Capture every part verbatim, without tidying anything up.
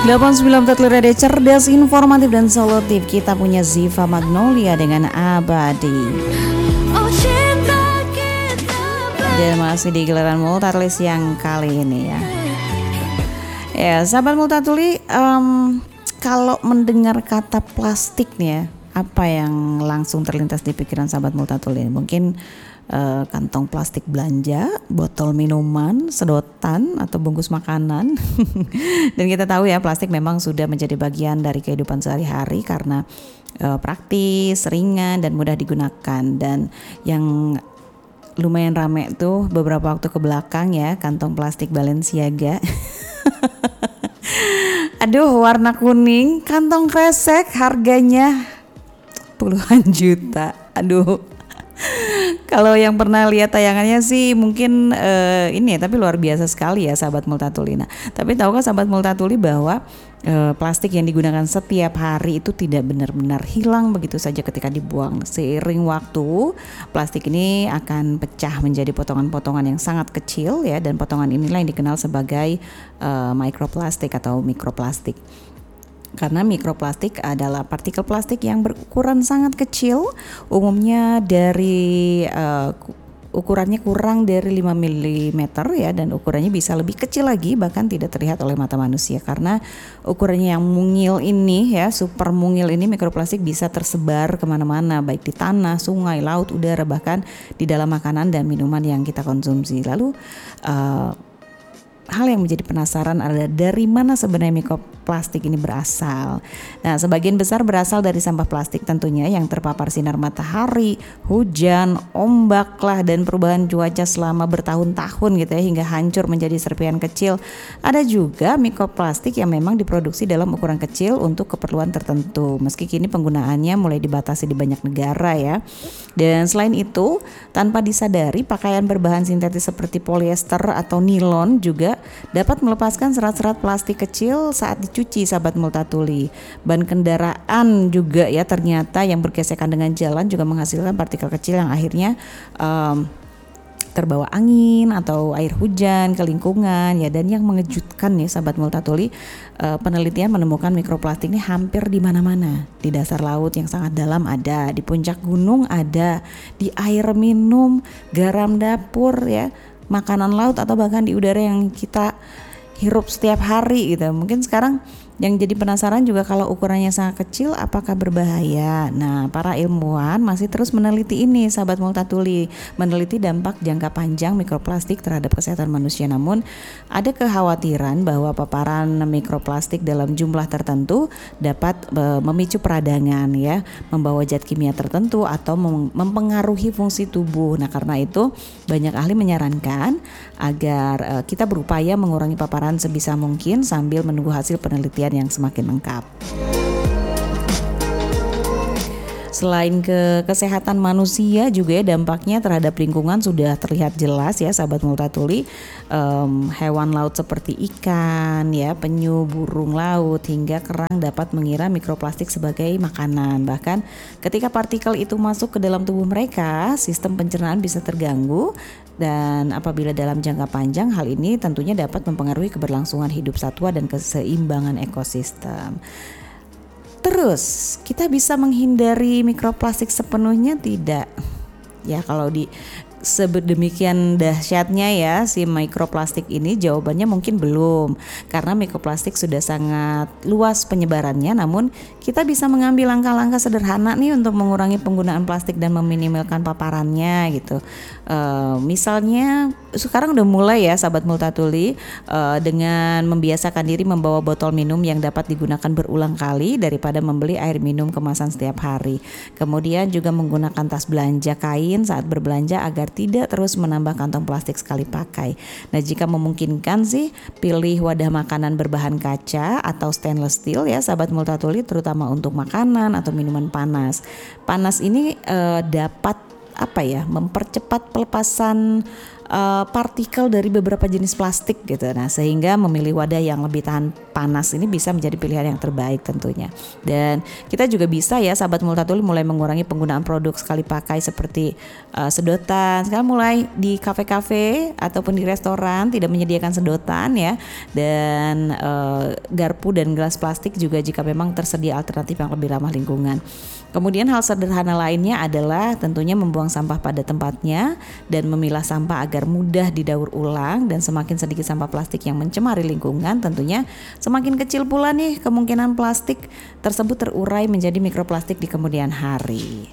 delapan puluh sembilan Tatler Radio cerdas, informatif dan solutif. Kita punya Ziva Magnolia dengan Abadi. Dan masih di gelaran Multatuli siang kali ini ya. Ya, sahabat Multatuli, um, kalau mendengar kata plastik nih ya, apa yang langsung terlintas di pikiran sahabat Multatuli? Mungkin Uh, kantong plastik belanja, botol minuman, sedotan atau bungkus makanan. Dan kita tahu ya, plastik memang sudah menjadi bagian dari kehidupan sehari-hari karena uh, praktis, ringan dan mudah digunakan. Dan yang lumayan rame tuh beberapa waktu ke belakang ya, kantong plastik Balenciaga. Aduh, warna kuning, kantong kresek, harganya puluhan juta. Aduh. Kalau yang pernah lihat tayangannya sih mungkin uh, ini ya, tapi luar biasa sekali ya sahabat Multatuli. Nah, tapi tahukah sahabat Multatuli bahwa uh, plastik yang digunakan setiap hari itu tidak benar-benar hilang begitu saja ketika dibuang. Seiring waktu, plastik ini akan pecah menjadi potongan-potongan yang sangat kecil ya, dan potongan inilah yang dikenal sebagai uh, mikroplastik atau mikroplastik. Karena mikroplastik adalah partikel plastik yang berukuran sangat kecil, umumnya dari uh, ukurannya kurang dari lima milimeter ya, dan ukurannya bisa lebih kecil lagi, bahkan tidak terlihat oleh mata manusia. Karena ukurannya yang mungil ini ya, super mungil ini, mikroplastik bisa tersebar kemana-mana, baik di tanah, sungai, laut, udara, bahkan di dalam makanan dan minuman yang kita konsumsi. Lalu uh, hal yang menjadi penasaran adalah dari mana sebenarnya mikroplastik ini berasal. Nah, sebagian besar berasal dari sampah plastik tentunya yang terpapar sinar matahari, hujan, ombak lah, dan perubahan cuaca selama bertahun-tahun gitu ya, hingga hancur menjadi serpihan kecil. Ada juga mikroplastik yang memang diproduksi dalam ukuran kecil untuk keperluan tertentu. Meski kini penggunaannya mulai dibatasi di banyak negara ya. Dan selain itu, tanpa disadari pakaian berbahan sintetis seperti polyester atau nilon juga dapat melepaskan serat-serat plastik kecil saat dicuci sahabat Multatuli. Ban kendaraan juga ya, ternyata yang bergesekan dengan jalan juga menghasilkan partikel kecil yang akhirnya um, terbawa angin atau air hujan ke lingkungan ya. Dan yang mengejutkan nih sahabat Multatuli, uh, penelitian menemukan mikroplastik ini hampir di mana-mana. Di dasar laut yang sangat dalam ada, di puncak gunung ada, di air minum, garam dapur ya, makanan laut, atau bahkan di udara yang kita hirup setiap hari gitu. Mungkin sekarang yang jadi penasaran juga, kalau ukurannya sangat kecil apakah berbahaya? Nah, para ilmuwan masih terus meneliti ini sahabat Multatuli, meneliti dampak jangka panjang mikroplastik terhadap kesehatan manusia. Namun ada kekhawatiran bahwa paparan mikroplastik dalam jumlah tertentu dapat e, memicu peradangan ya, membawa zat kimia tertentu atau mem- mempengaruhi fungsi tubuh. Nah, karena itu banyak ahli menyarankan agar e, kita berupaya mengurangi paparan sebisa mungkin sambil menunggu hasil penelitian yang semakin lengkap. Selain ke kesehatan manusia juga ya, dampaknya terhadap lingkungan sudah terlihat jelas ya sahabat Multatuli. Um, hewan laut seperti ikan ya, penyu, burung laut hingga kerang dapat mengira mikroplastik sebagai makanan. Bahkan ketika partikel itu masuk ke dalam tubuh mereka, sistem pencernaan bisa terganggu. Dan apabila dalam jangka panjang, hal ini tentunya dapat mempengaruhi keberlangsungan hidup satwa dan keseimbangan ekosistem. Terus, kita bisa menghindari mikroplastik sepenuhnya tidak? Ya, kalau di sedemikian dahsyatnya ya si mikroplastik ini, jawabannya mungkin belum, karena mikroplastik sudah sangat luas penyebarannya. Namun kita bisa mengambil langkah-langkah sederhana nih untuk mengurangi penggunaan plastik dan meminimalkan paparannya gitu. Uh, misalnya sekarang udah mulai ya sahabat Multatuli uh, dengan membiasakan diri membawa botol minum yang dapat digunakan berulang kali daripada membeli air minum kemasan setiap hari. Kemudian juga menggunakan tas belanja kain saat berbelanja agar tidak terus menambah kantong plastik sekali pakai. Nah, jika memungkinkan sih pilih wadah makanan berbahan kaca atau stainless steel ya sahabat Multatuli, terutama untuk makanan atau minuman panas. Panas ini uh, dapat apa ya mempercepat pelepasan uh, partikel dari beberapa jenis plastik gitu. Nah, sehingga memilih wadah yang lebih tahan panas ini bisa menjadi pilihan yang terbaik tentunya. Dan kita juga bisa ya sahabat Multatuli mulai mengurangi penggunaan produk sekali pakai seperti uh, sedotan. Sekarang mulai di kafe-kafe ataupun di restoran tidak menyediakan sedotan ya. Dan uh, garpu dan gelas plastik juga jika memang tersedia alternatif yang lebih ramah lingkungan. Kemudian hal sederhana lainnya adalah tentunya membuang sampah pada tempatnya dan memilah sampah agar mudah didaur ulang, dan semakin sedikit sampah plastik yang mencemari lingkungan tentunya semakin kecil pula nih kemungkinan plastik tersebut terurai menjadi mikroplastik di kemudian hari.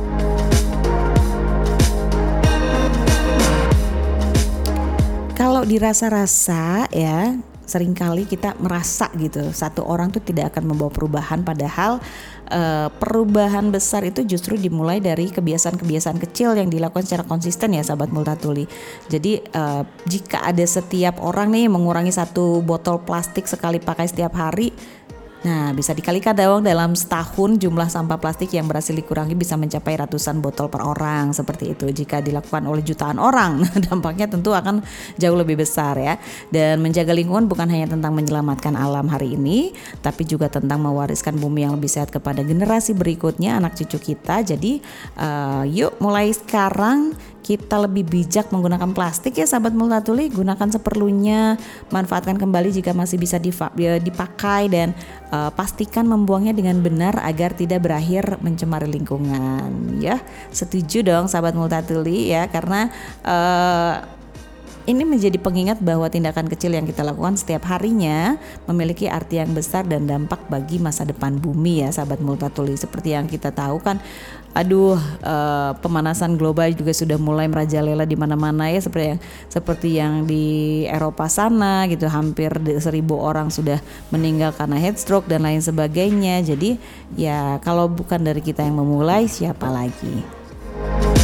Kalau dirasa-rasa ya, seringkali kita merasa gitu satu orang tuh tidak akan membawa perubahan, padahal Uh, perubahan besar itu justru dimulai dari kebiasaan-kebiasaan kecil yang dilakukan secara konsisten ya sahabat Multatuli. Jadi uh, jika ada setiap orang nih mengurangi satu botol plastik sekali pakai setiap hari, nah bisa dikalikan dong dalam setahun jumlah sampah plastik yang berhasil dikurangi bisa mencapai ratusan botol per orang seperti itu. Jika dilakukan oleh jutaan orang, dampaknya tentu akan jauh lebih besar ya. Dan menjaga lingkungan bukan hanya tentang menyelamatkan alam hari ini, tapi juga tentang mewariskan bumi yang lebih sehat kepada generasi berikutnya, anak cucu kita. Jadi uh, yuk mulai sekarang kita lebih bijak menggunakan plastik ya sahabat Multatuli. Gunakan seperlunya, manfaatkan kembali jika masih bisa dipakai, dan uh, pastikan membuangnya dengan benar agar tidak berakhir mencemari lingkungan ya. Setuju dong sahabat Multatuli ya, karena uh, ini menjadi pengingat bahwa tindakan kecil yang kita lakukan setiap harinya memiliki arti yang besar dan dampak bagi masa depan bumi ya sahabat Multatuli. Seperti yang kita tahu kan, aduh uh, pemanasan global juga sudah mulai merajalela di mana-mana ya, seperti yang seperti yang di Eropa sana gitu, hampir seribu orang sudah meninggal karena heat stroke dan lain sebagainya. Jadi ya kalau bukan dari kita yang memulai, siapa lagi?